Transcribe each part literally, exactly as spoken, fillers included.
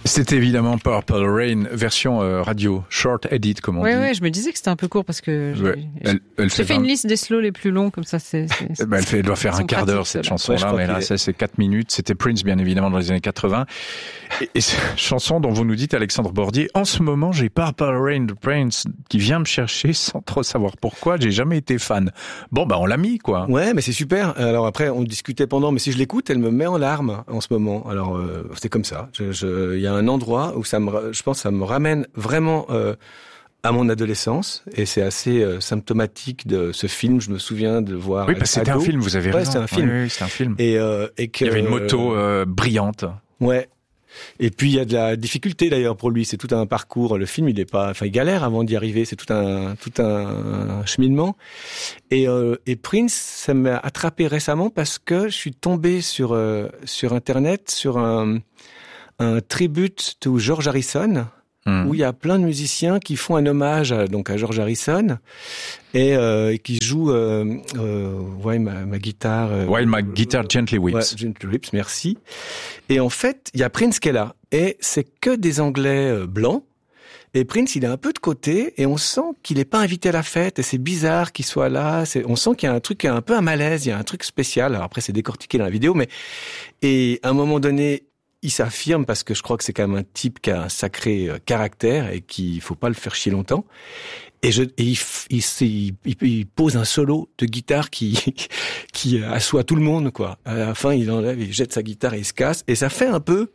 C'était évidemment Purple Rain, version euh, radio, short edit comme on ouais, dit. Ouais, je me disais que c'était un peu court parce que j'ai, ouais, elle, elle j'ai fait, fait une liste des slows les plus longs comme ça. C'est, c'est, c'est, ben elle, fait, elle doit faire un quart d'heure cette chanson-là, ouais, mais là, ça c'est quatre minutes. C'était Prince bien évidemment dans les années quatre-vingts. Et, et cette chanson dont vous nous dites, Alexandre Bordier, en ce moment j'ai Purple Rain de Prince qui vient me chercher sans trop savoir pourquoi. J'ai jamais été fan. Bon bah on l'a mis quoi. Ouais, mais c'est super. Alors après on discutait pendant, mais si je l'écoute, elle me met en larmes en ce moment. Alors euh, c'est comme ça. Je, je, il y a un endroit où ça me, je pense, que ça me ramène vraiment euh, à mon adolescence, et c'est assez euh, symptomatique de ce film. Je me souviens de voir. Oui, parce que c'était un film. Vous avez ouais, raison. c'était un film. Oui, oui, c'était un film. Et, euh, et que, il y avait une moto euh, brillante. Ouais. Et puis il y a de la difficulté d'ailleurs pour lui. C'est tout un parcours. Le film, il est pas, enfin, il galère avant d'y arriver. C'est tout un, tout un, un cheminement. Et, euh, et Prince, ça m'a attrapé récemment parce que je suis tombé sur euh, sur internet sur un un tribute to George Harrison, mmh. où il y a plein de musiciens qui font un hommage à, donc à George Harrison et, euh, et qui jouent euh, euh, ouais, ma, ma guitare. Euh, While my guitar gently weeps. Ouais, gently weeps, merci. Et en fait, il y a Prince qui est là, et c'est que des Anglais euh, blancs. Et Prince, il est un peu de côté, et on sent qu'il n'est pas invité à la fête, et c'est bizarre qu'il soit là. C'est, on sent qu'il y a un truc, un peu un malaise, il y a un truc spécial. Alors après, c'est décortiqué dans la vidéo, mais et à un moment donné, il s'affirme parce que je crois que c'est quand même un type qui a un sacré caractère et qu'il faut pas le faire chier longtemps. Et, je, et il, il, il, il, il pose un solo de guitare qui qui assoit tout le monde, quoi. À la fin, il enlève, il jette sa guitare et il se casse. Et ça fait un peu.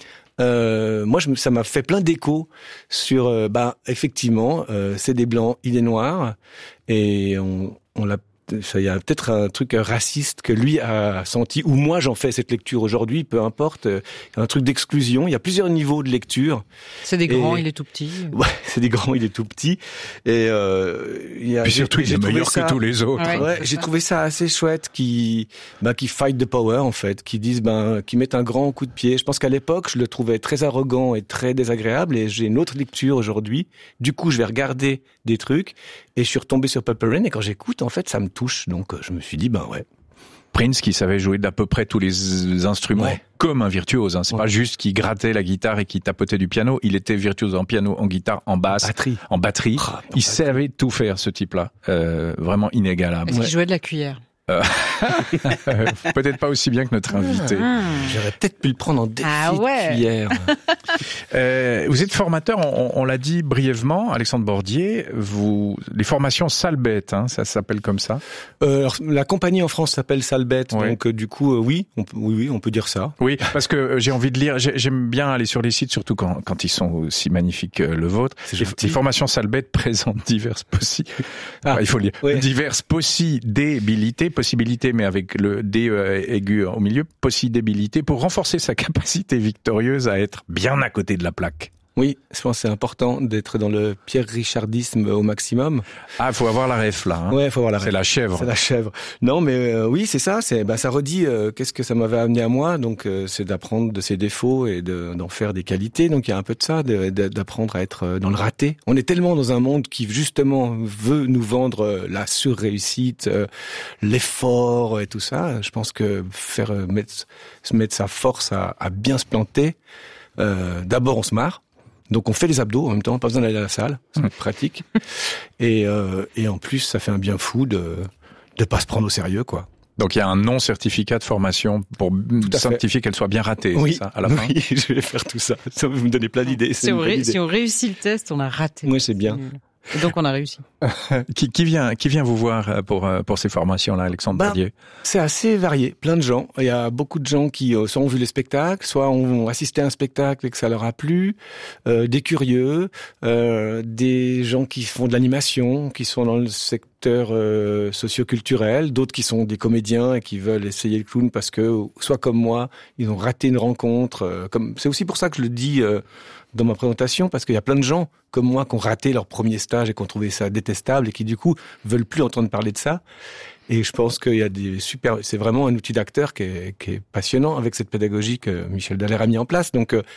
Euh, moi, je, ça m'a fait plein d'échos sur. Euh, bah, effectivement, euh, c'est des blancs, il est noir, et on, on l'a. Il y a peut-être un truc raciste que lui a senti, ou moi j'en fais cette lecture aujourd'hui, peu importe, un truc d'exclusion. Il y a plusieurs niveaux de lecture. C'est des grands, et... il est tout petit. Ouais, c'est des grands, il est tout petit. Et euh, il y a. Puis surtout, il est meilleur ça... que tous les autres. Ouais, ouais, j'ai ça. trouvé ça assez chouette, qui, bah, qui fight the power en fait, qui disent, ben, qui mettent un grand coup de pied. Je pense qu'à l'époque, je le trouvais très arrogant et très désagréable, et j'ai une autre lecture aujourd'hui. Du coup, je vais regarder des trucs, et je suis retombé sur Purple Rain, et quand j'écoute, en fait, ça me touche. Donc, je me suis dit, ben ouais. Prince qui savait jouer d'à peu près tous les instruments ouais. comme un virtuose. Hein. C'est ouais. pas juste qu'il grattait la guitare et qu'il tapotait du piano. Il était virtuose en piano, en guitare, en basse, batterie. en batterie. Oh, il batterie. savait tout faire, ce type-là. Euh, vraiment inégalable. Est-ce qu'il jouait de la cuillère? Euh, peut-être pas aussi bien que notre invité. Mmh. J'aurais peut-être pu le prendre en défi ah ouais. de cuillère. euh, vous êtes formateur, on, on l'a dit brièvement, Alexandre Bordier. Vous, les formations Salbette, hein, ça s'appelle comme ça. Euh, alors, la compagnie en France s'appelle Salbette, ouais. donc euh, du coup, euh, oui, on peut, oui, oui, on peut dire ça. Oui, parce que euh, j'ai envie de lire. J'aime bien aller sur les sites, surtout quand, quand ils sont aussi magnifiques que le vôtre. Les, les formations Salbette présentent diverses possibilités. Ah, enfin, il faut lire. Oui. Diverses possibilités. Possibilité, mais avec le D euh, aigu au milieu, possibilité pour renforcer sa capacité victorieuse à être bien à côté de la plaque. Oui, je pense que c'est important d'être dans le Pierre Richardisme au maximum. Ah, faut avoir la ref là. Hein. Ouais, faut avoir la ref. C'est la chèvre. C'est la chèvre. Non, mais euh, oui, c'est ça. C'est, bah, ça redit euh, qu'est-ce que ça m'avait amené à moi. Donc, euh, c'est d'apprendre de ses défauts et de, d'en faire des qualités. Donc, il y a un peu de ça, de, de, d'apprendre à être dans le raté. On est tellement dans un monde qui justement veut nous vendre la surréussite, euh, l'effort et tout ça. Je pense que faire euh, mettre, se mettre sa force à, à bien se planter. Euh, d'abord, on se marre. Donc on fait les abdos en même temps, pas besoin d'aller à la salle, c'est mmh. pratique. Et, euh, et en plus, ça fait un bien fou de de pas se prendre au sérieux, quoi. Donc il y a un non-certificat de formation pour certifier qu'elle soit bien ratée, oui. c'est ça, à la fin. Oui, je vais faire tout ça. Ça vous me donnez plein d'idées. Si, on, ré- si on réussit le test, on a raté. Oui, c'est bien. Et donc on a réussi. qui, qui vient, qui vient vous voir pour pour ces formations-là, Alexandre ben, Bordier? C'est assez varié, plein de gens. Il y a beaucoup de gens qui soit ont vu les spectacles, soit ont assisté à un spectacle et que ça leur a plu, euh, des curieux, euh, des gens qui font de l'animation, qui sont dans le secteur euh, socio-culturel, d'autres qui sont des comédiens et qui veulent essayer le clown parce que soit comme moi, ils ont raté une rencontre. Euh, comme c'est aussi pour ça que je le dis. Euh, dans ma présentation, parce qu'il y a plein de gens comme moi qui ont raté leur premier stage et qui ont trouvé ça détestable et qui du coup veulent plus entendre parler de ça. Et je pense qu'il y a des super, c'est vraiment un outil d'acteur qui est, qui est passionnant avec cette pédagogie que Michel Dallaire a mis en place. Donc, euh,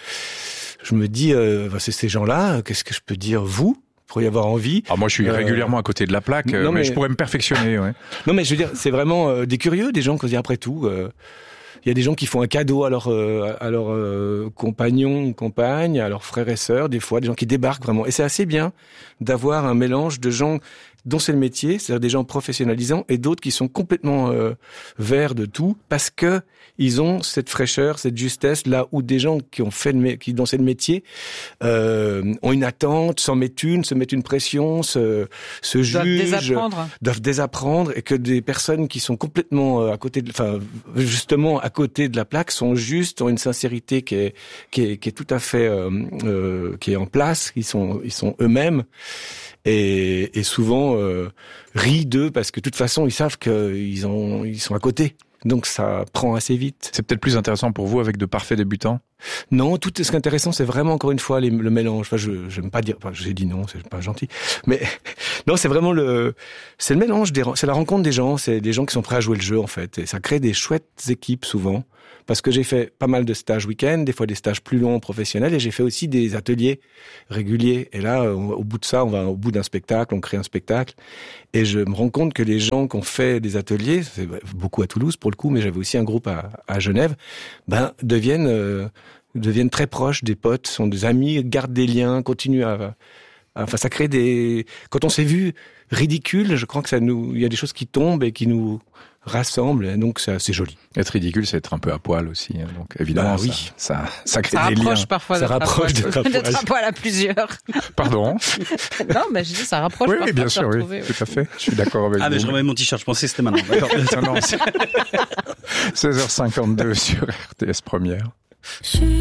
je me dis, euh, c'est ces gens-là, qu'est-ce que je peux dire, vous? Pour y avoir envie. Ah, moi, je suis euh... régulièrement à côté de la plaque, non, mais... mais je pourrais me perfectionner, ouais. Non, mais je veux dire, c'est vraiment euh, des curieux, des gens qui se disent après tout, euh, il y a des gens qui font un cadeau à leurs euh, à leurs euh, compagnons ou compagnes, à leurs frères et sœurs, des fois, des gens qui débarquent vraiment. Et c'est assez bien d'avoir un mélange de gens dont c'est le métier, c'est-à-dire des gens professionnalisants, et d'autres qui sont complètement euh, verts de tout, parce que ils ont cette fraîcheur, cette justesse, là où des gens qui ont fait le, qui dont c'est le métier euh, ont une attente, s'en mettent une, se mettent une pression, se, se jugent, doivent désapprendre. doivent désapprendre, et que des personnes qui sont complètement à côté, de, enfin justement à côté de la plaque, sont justes, ont une sincérité qui est qui est, qui est tout à fait euh, euh, qui est en place, ils sont ils sont eux-mêmes. Et, et souvent euh, rient d'eux parce que de toute façon ils savent qu'ils ont ils sont à côté, donc ça prend assez vite. C'est peut-être plus intéressant pour vous avec de parfaits débutants. Non, tout ce qui est intéressant, c'est vraiment encore une fois les, le mélange. Enfin, je j'aime pas dire, enfin, j'ai dit non, c'est pas gentil, mais non, c'est vraiment le c'est le mélange des, c'est la rencontre des gens, c'est des gens qui sont prêts à jouer le jeu en fait, et ça crée des chouettes équipes souvent. Parce que j'ai fait pas mal de stages week-end, des fois des stages plus longs professionnels, et j'ai fait aussi des ateliers réguliers. Et là, au bout de ça, on va au bout d'un spectacle, on crée un spectacle. Et je me rends compte que les gens qui ont fait des ateliers, c'est beaucoup à Toulouse pour le coup, mais j'avais aussi un groupe à, à Genève, ben deviennent euh, deviennent très proches des potes, sont des amis, gardent des liens, continuent à, à enfin ça crée des. Quand on s'est vu ridicule, je crois que ça nous, il y a des choses qui tombent et qui nous rassemble, donc c'est assez joli. Être ridicule, c'est être un peu à poil aussi, donc évidemment, bah, oui. ça, ça, ça crée ça des liens. Rapproche parfois ça rapproche d'être à poil. D'être à poil à plusieurs. Pardon. Non, mais je dis ça rapproche. Oui, parfois oui, bien sûr, oui, retrouver, tout à fait. Je suis d'accord avec ah, vous. Ah, mais je remets mon t-shirt. Je pensais que c'était maintenant. D'accord. non, non, seize heures cinquante-deux sur R T S Première.